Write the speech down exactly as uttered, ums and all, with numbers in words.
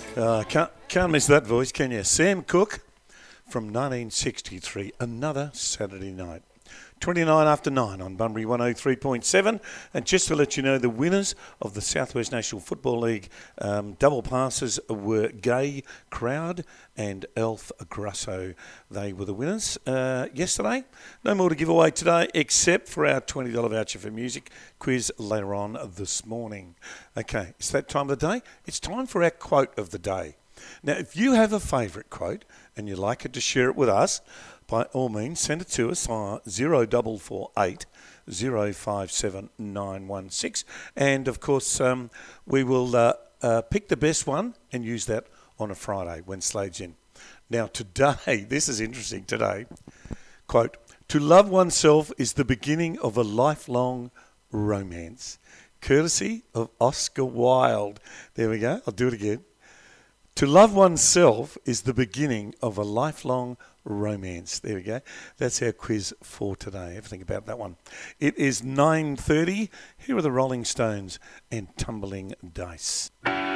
Uh, can't, can't miss that voice, can you? Sam Cooke from nineteen sixty-three, Another Saturday Night. twenty-nine after nine on Bunbury one oh three point seven. And just to let you know, the winners of the Southwest National Football League um, double passes were Gay Crowd and Elf Grasso. They were the winners uh, yesterday. No more to give away today except for our twenty dollars voucher for music quiz later on this morning. Okay, it's that time of the day. It's time for our quote of the day. Now, if you have a favourite quote and you'd like it to share it with us, by all means, send it to us on zero four four eight zero five seven nine one six. And, of course, um, we will uh, uh, pick the best one and use that on a Friday when Slade's in. Now, today, this is interesting today, quote, "To love oneself is the beginning of a lifelong romance." Courtesy of Oscar Wilde. There we go. I'll do it again. To love oneself is the beginning of a lifelong romance. There we go. That's our quiz for today. Have a think about that one. It is nine thirty. Here are the Rolling Stones and Tumbling Dice.